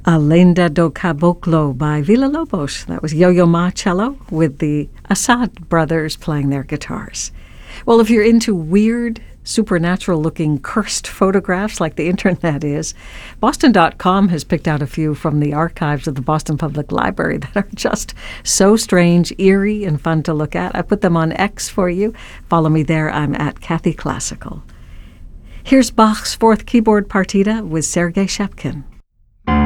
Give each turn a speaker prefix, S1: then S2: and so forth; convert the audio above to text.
S1: A Lenda do Caboclo by Villa-Lobos. That was Yo-Yo Ma cello with the Assad brothers playing their guitars. Well, if you're into weird, supernatural-looking cursed photographs like the internet is, Boston.com has picked out a few from the archives of the Boston Public Library that are just so strange, eerie, and fun to look at. I put them on X for you. Follow me there. I'm at Kathy Classical. Here's Bach's Fourth Keyboard Partita with Sergei Shepkin.